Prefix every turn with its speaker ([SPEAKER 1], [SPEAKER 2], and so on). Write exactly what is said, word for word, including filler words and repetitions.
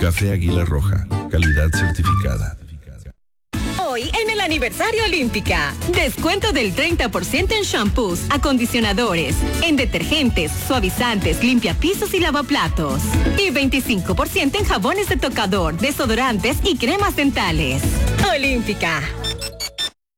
[SPEAKER 1] Café Águila Roja, calidad certificada.
[SPEAKER 2] Hoy en el aniversario Olímpica, descuento del treinta por ciento en shampoos, acondicionadores, en detergentes, suavizantes, limpiapisos y lavaplatos. Y veinticinco por ciento en jabones de tocador, desodorantes y cremas dentales. Olímpica,